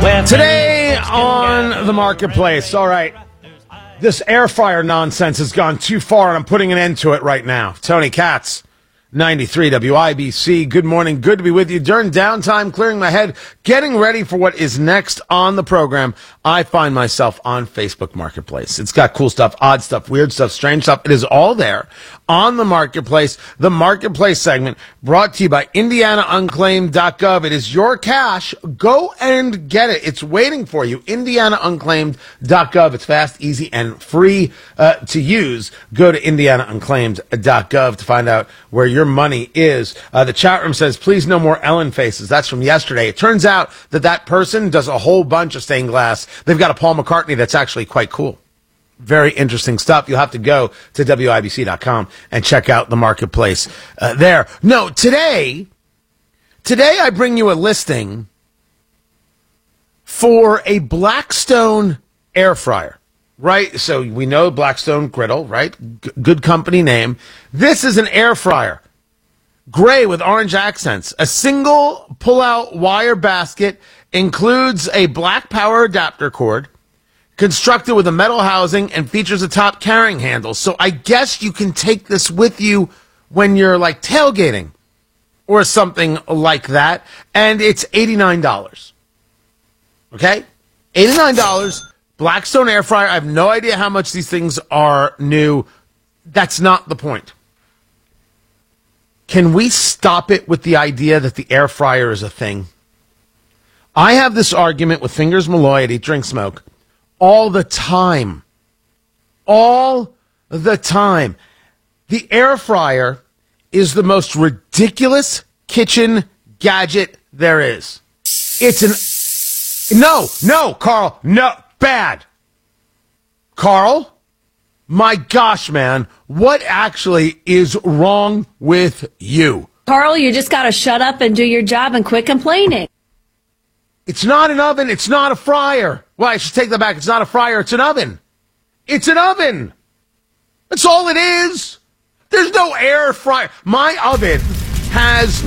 Today on the marketplace, all right, this air fryer nonsense has gone too far, and I'm putting an end to it right now. Tony Katz, 93 WIBC. Good morning. Good to be with you. During downtime, clearing my head, getting ready for what is next on the program, I find myself on Facebook Marketplace. It's got cool stuff, odd stuff, weird stuff, strange stuff. It is all there on the marketplace. The marketplace segment brought to you by IndianaUnclaimed.gov. It is your cash. Go and get it. It's waiting for you. IndianaUnclaimed.gov. It's fast, easy, and free to use. Go to IndianaUnclaimed.gov to find out where your money is. The chat room says, please no more Ellen faces. That's from yesterday. It turns out that person does a whole bunch of stained glass. They've got a Paul McCartney that's actually quite cool. Very interesting stuff. You'll have to go to WIBC.com and check out the marketplace there. No, today I bring you a listing for a Blackstone air fryer, right? So we know Blackstone Griddle, right? Good company name. This is an air fryer. Gray with orange accents. A single pull-out wire basket, includes a black power adapter cord, constructed with a metal housing, and features a top carrying handle. So I guess you can take this with you when you're like tailgating or something like that. And it's $89. Okay? $89. Blackstone air fryer. I have no idea how much these things are new. That's not the point. Can we stop it with the idea that the air fryer is a thing? I have this argument with Fingers Malloy at Eat, Drink, Smoke all the time. All the time. The air fryer is the most ridiculous kitchen gadget there is. It's No, Carl, no, bad. Carl, my gosh, man, what actually is wrong with you? Carl, you just got to shut up and do your job and quit complaining. It's not an oven. It's not a fryer. Well, I should take that back. It's not a fryer. It's an oven. It's an oven. That's all it is. There's no air fryer. My oven has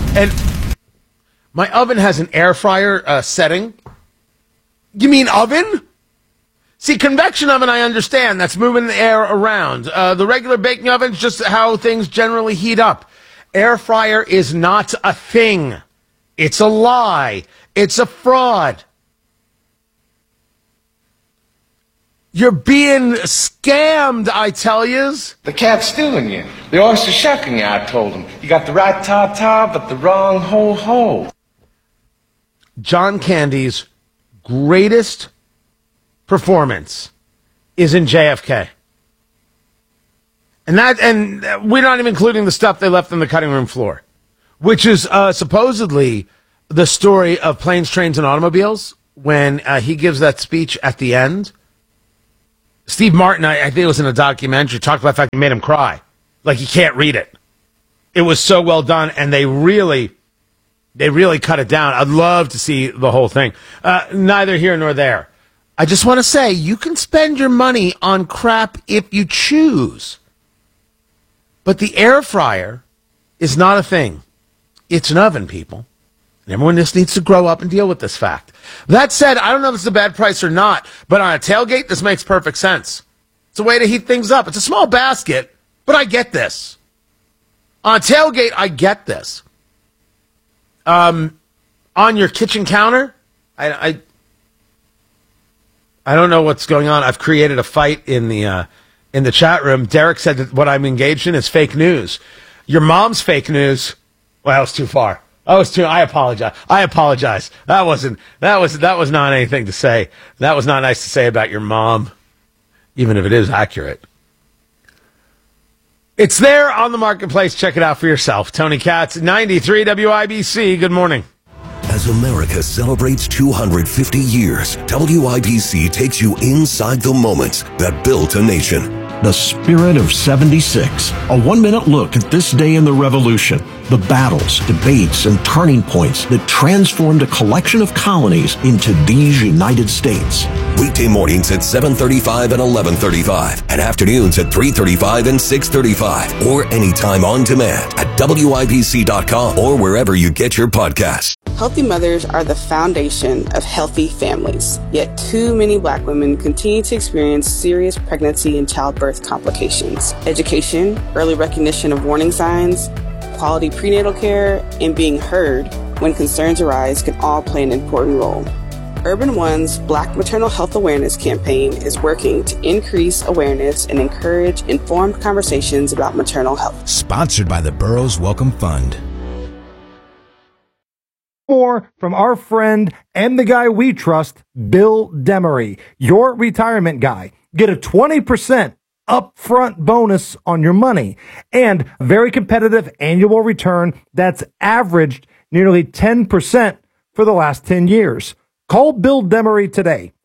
an air fryer setting. You mean oven? See, convection oven, I understand. That's moving the air around. The regular baking oven is just how things generally heat up. Air fryer is not a thing. It's a lie. It's a fraud. You're being scammed, I tell yous. The cat's stealing you. The oyster shucking you, I told him. You got the right ta-ta, but the wrong ho-ho. John Candy's greatest performance is in JFK. And we're not even including the stuff they left on the cutting room floor, which is supposedly the story of Planes, Trains, and Automobiles when he gives that speech at the end. Steve Martin, I think it was in a documentary, talked about the fact he made him cry. Like he can't read it. It was so well done, and they really cut it down. I'd love to see the whole thing. Neither here nor there. I just want to say, you can spend your money on crap if you choose. But the air fryer is not a thing. It's an oven, people. And everyone just needs to grow up and deal with this fact. That said, I don't know if it's a bad price or not, but on a tailgate, this makes perfect sense. It's a way to heat things up. It's a small basket, but I get this. On a tailgate, I get this. On your kitchen counter, I don't know what's going on. I've created a fight in the chat room. Derek said that what I'm engaged in is fake news. Your mom's fake news. Well, that was too far. I apologize. That was not anything to say. That was not nice to say about your mom, even if it is accurate. It's there on the marketplace. Check it out for yourself. Tony Katz, 93 WIBC. Good morning. As America celebrates 250 years, WIBC takes you inside the moments that built a nation. The Spirit of 76. A 1-minute look at this day in the Revolution. The battles, debates, and turning points that transformed a collection of colonies into these United States. Weekday mornings at 7:35 and 11:35, and afternoons at 3:35 and 6:35, or anytime on demand at WIBC.com or wherever you get your podcasts. Healthy mothers are the foundation of healthy families, yet too many Black women continue to experience serious pregnancy and childbirth complications. Education, early recognition of warning signs, quality prenatal care, and being heard when concerns arise can all play an important role. Urban One's Black Maternal Health Awareness campaign is working to increase awareness and encourage informed conversations about maternal health. Sponsored by the Burroughs Welcome Fund. More from our friend and the guy we trust, Bill Demery, your retirement guy. Get a 20% upfront bonus on your money and a very competitive annual return that's averaged nearly 10% for the last 10 years. Call Bill Demery today,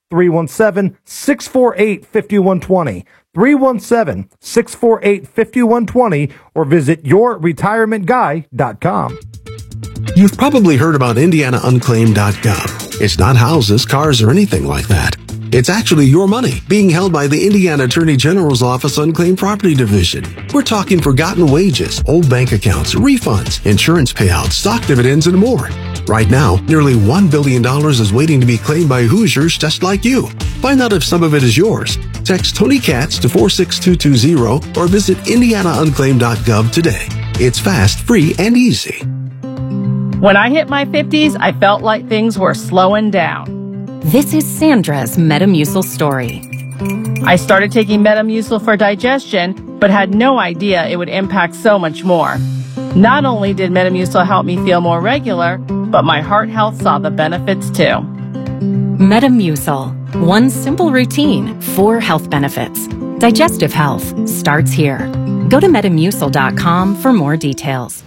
317-648-5120, 317-648-5120, or visit yourretirementguy.com. You've probably heard about IndianaUnclaimed.gov. It's not houses, cars, or anything like that. It's actually your money being held by the Indiana Attorney General's Office Unclaimed Property Division. We're talking forgotten wages, old bank accounts, refunds, insurance payouts, stock dividends, and more. Right now, nearly $1 billion is waiting to be claimed by Hoosiers just like you. Find out if some of it is yours. Text Tony Katz to 46220 or visit IndianaUnclaimed.gov today. It's fast, free, and easy. When I hit my 50s, I felt like things were slowing down. This is Sandra's Metamucil story. I started taking Metamucil for digestion, but had no idea it would impact so much more. Not only did Metamucil help me feel more regular, but my heart health saw the benefits too. Metamucil. One simple routine, 4 health benefits. Digestive health starts here. Go to Metamucil.com for more details.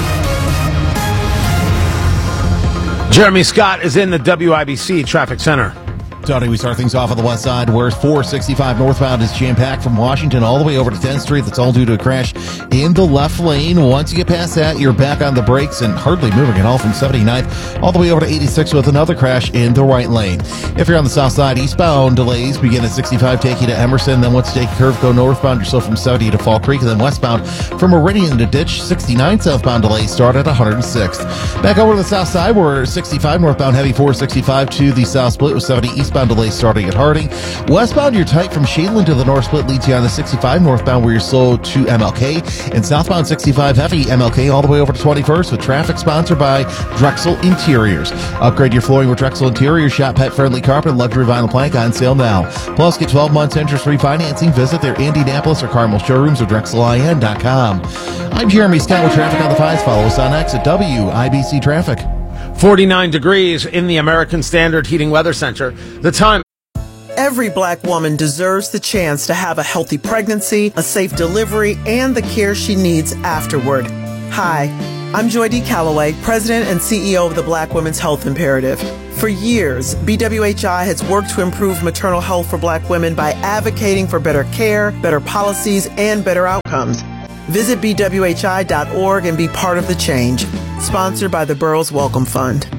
Jeremy Scott is in the WIBC Traffic Center. Tony, we start things off on the west side where 465 northbound is jam-packed from Washington all the way over to 10th Street. That's all due to a crash in the left lane. Once you get past that, you're back on the brakes and hardly moving at all from 79th all the way over to 86 with another crash in the right lane. If you're on the south side, eastbound delays begin at 65, take you to Emerson. Then once you take a curve, go northbound. You're still from 70 to Fall Creek. And then westbound from Meridian to Ditch, 69 southbound delays start at 106th. Back over to the south side, we're 65 northbound heavy 465 to the south split with 70 eastbound delays starting at Harding. Westbound, you're tight from Shadeland to the north split, leads you on the 65 northbound where you're slow to MLK. And southbound 65 heavy MLK all the way over to 21st with traffic sponsored by Drexel Interiors. Upgrade your flooring with Drexel Interiors. Shop pet-friendly carpet and luxury vinyl plank on sale now. Plus, get 12 months interest-free financing. Visit their Indianapolis or Carmel showrooms or DrexelIN.com. I'm Jeremy Scott with Traffic on the 5s. Follow us on X at WIBC Traffic. 49 degrees in the American Standard Heating Weather Center. The time. Every Black woman deserves the chance to have a healthy pregnancy, a safe delivery, and the care she needs afterward. Hi, I'm Joy D. Calloway, President and CEO of the Black Women's Health Imperative. For years, BWHI has worked to improve maternal health for Black women by advocating for better care, better policies, and better outcomes. Visit BWHI.org and be part of the change. Sponsored by the Burroughs Welcome Fund.